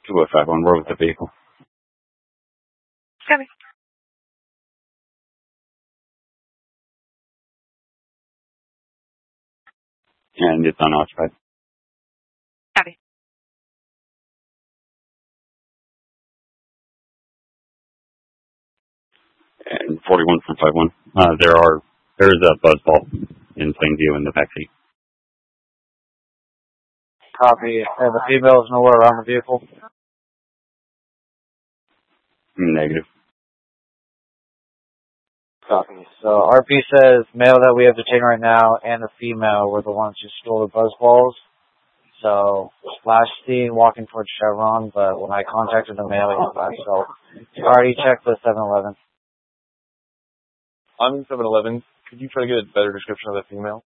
2051, we're with the vehicle. Copy. And it's unoccupied. Copy. And 41 from 51. There's a buzzball in plain view in the backseat. Copy. And the female is nowhere around the vehicle? Negative. Copy. So RP says male that we have detained right now and the female were the ones who stole the buzzballs. So last seen walking towards Chevron, but when I contacted the male, he was back. So already checked the 7-Eleven. I'm in 7-Eleven. Could you try to get a better description of the female?